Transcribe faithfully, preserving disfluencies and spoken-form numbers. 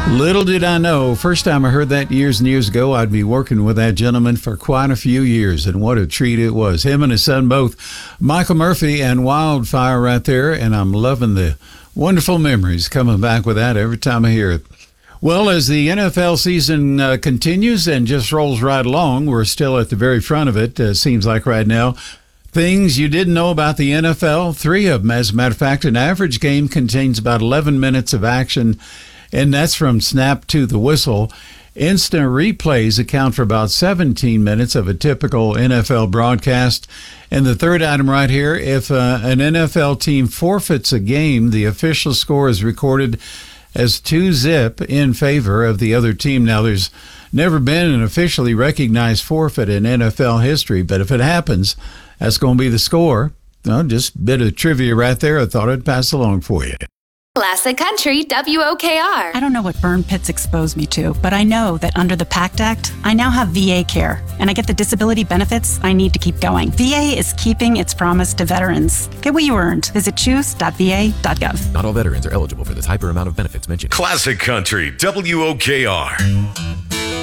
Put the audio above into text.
Little did I know, first time I heard that years and years ago, I'd be working with that gentleman for quite a few years, and what a treat it was. Him and his son both, Michael Murphy and Wildfire right there, and I'm loving the wonderful memories coming back with that every time I hear it. Well, as the N F L season uh, continues and just rolls right along, we're still at the very front of it, uh, seems like right now. Things you didn't know about the N F L, three of them. As a matter of fact, an average game contains about eleven minutes of action, and that's from snap to the whistle. Instant replays account for about seventeen minutes of a typical N F L broadcast. And the third item right here, if uh, an N F L team forfeits a game, the official score is recorded as two zip in favor of the other team. Now, there's never been an officially recognized forfeit in N F L history, but if it happens, that's going to be the score. Well, just a bit of trivia right there. I thought I'd pass along for you. Classic Country W O K R. I don't know what burn pits exposed me to, but I know that under the PACT Act, I now have V A care, and I get the disability benefits I need to keep going. V A is keeping its promise to veterans. Get what you earned. Visit choose dot v a dot gov. Not all veterans are eligible for the type or amount of benefits mentioned. Classic Country W O K R.